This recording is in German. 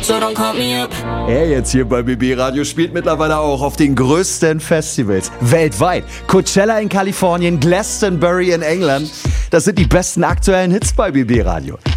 so don't call me up. Er jetzt hier bei BB Radio spielt mittlerweile auch auf den größten Festivals weltweit. Coachella in Kalifornien, Glastonbury in England. Das sind die besten aktuellen Hits bei BB Radio.